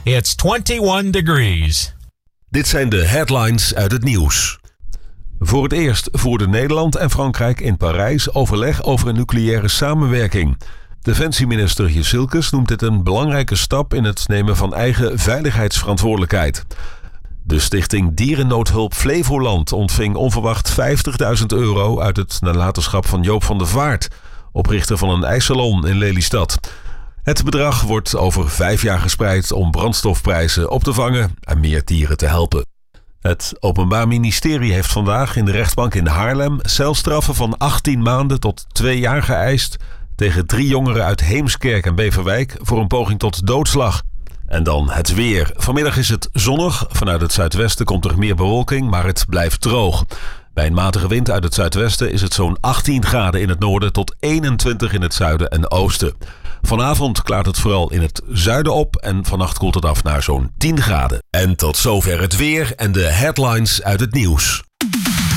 It's 21 degrees. Dit zijn de headlines uit het nieuws. Voor het eerst voerden Nederland en Frankrijk in Parijs overleg over een nucleaire samenwerking. Defensieminister Jezilkes noemt dit een belangrijke stap in het nemen van eigen veiligheidsverantwoordelijkheid. De stichting Dierennoodhulp Flevoland ontving onverwacht €50.000 uit het nalatenschap van Joop van der Vaart, oprichter van een ijssalon in Lelystad. Het bedrag wordt over 5 jaar gespreid om brandstofprijzen op te vangen en meer dieren te helpen. Het Openbaar Ministerie heeft vandaag in de rechtbank in Haarlem celstraffen van 18 maanden tot 2 jaar geëist tegen 3 jongeren uit Heemskerk en Beverwijk voor een poging tot doodslag. En dan het weer. Vanmiddag is het zonnig. Vanuit het zuidwesten komt er meer bewolking, maar het blijft droog. Bij een matige wind uit het zuidwesten is het zo'n 18 graden in het noorden tot 21 in het zuiden en oosten. Vanavond klaart het vooral in het zuiden op en vannacht koelt het af naar zo'n 10 graden. En tot zover het weer en de headlines uit het nieuws.